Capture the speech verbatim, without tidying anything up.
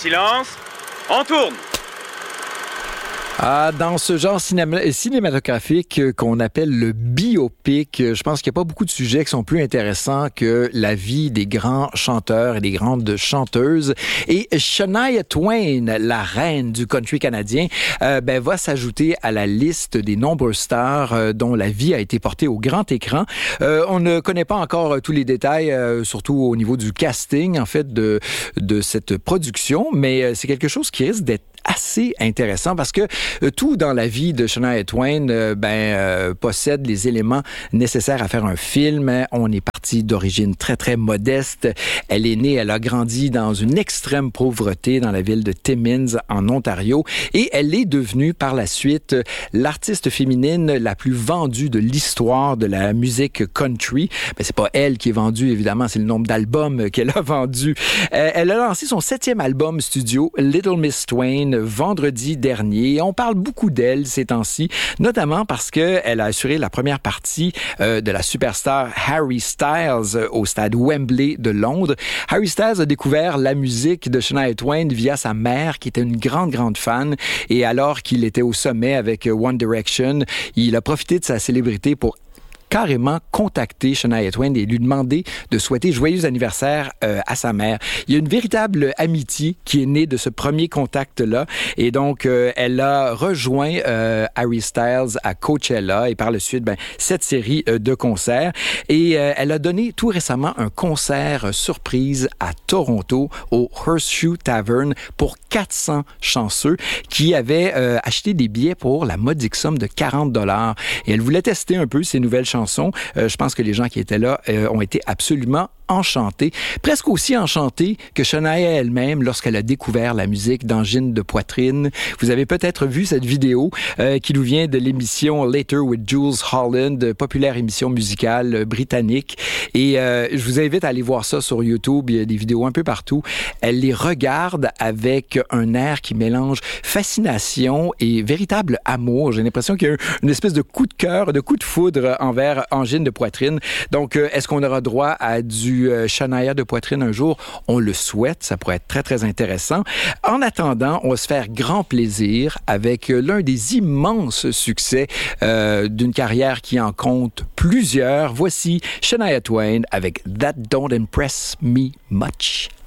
silence, on tourne. Ah, dans ce genre cinéma- cinématographique qu'on appelle le biopic, je pense qu'il n'y a pas beaucoup de sujets qui sont plus intéressants que la vie des grands chanteurs et des grandes chanteuses. Et Shania Twain, la reine du country canadien, euh, ben, va s'ajouter à la liste des nombreuses stars euh, dont la vie a été portée au grand écran. Euh, on ne connaît pas encore euh, tous les détails, euh, surtout au niveau du casting, en fait, de, de cette production, mais euh, c'est quelque chose qui risque d'être assez intéressant parce que euh, tout dans la vie de Shania Twain euh, ben, euh, possède les éléments nécessaires à faire un film. On est parti d'origine très, très modeste. Elle est née, elle a grandi dans une extrême pauvreté dans la ville de Timmins, en Ontario, et elle est devenue par la suite l'artiste féminine la plus vendue de l'histoire de la musique country. Ben, c'est pas elle qui est vendue, évidemment, c'est le nombre d'albums qu'elle a vendus. Euh, elle a lancé son septième album studio, Little Miss Twain, vendredi dernier. On parle beaucoup d'elle ces temps-ci, notamment parce qu'elle a assuré la première partie euh, de la superstar Harry Styles au stade Wembley de Londres. Harry Styles a découvert la musique de Shania Twain via sa mère, qui était une grande, grande fan. Et alors qu'il était au sommet avec One Direction, il a profité de sa célébrité pour carrément contacter Shania Twain et lui demander de souhaiter joyeux anniversaire euh, à sa mère. Il y a une véritable amitié qui est née de ce premier contact-là, et donc euh, elle a rejoint euh, Harry Styles à Coachella et par la suite, ben, cette série euh, de concerts, et euh, elle a donné tout récemment un concert euh, surprise à Toronto au Horseshoe Tavern pour quatre cents chanceux qui avaient euh, acheté des billets pour la modique somme de quarante dollars, et elle voulait tester un peu ces nouvelles chansons. Euh, je pense que les gens qui étaient là euh, ont été absolument enchantés, presque aussi enchantés que Shania elle-même lorsqu'elle a découvert la musique d'Angine de poitrine. Vous avez peut-être vu cette vidéo euh, qui nous vient de l'émission Later with Jules Holland, populaire émission musicale euh, britannique. Et euh, je vous invite à aller voir ça sur YouTube. Il y a des vidéos un peu partout. Elle les regarde avec un air qui mélange fascination et véritable amour. J'ai l'impression qu'il y a une espèce de coup de cœur, de coup de foudre envers Angine de poitrine. Donc, euh, est-ce qu'on aura droit à du euh, Shania de poitrine un jour? On le souhaite. Ça pourrait être très, très intéressant. En attendant, on va se faire grand plaisir avec euh, l'un des immenses succès euh, d'une carrière qui en compte plusieurs. Voici Shania Twain avec That Don't Impress Me Much.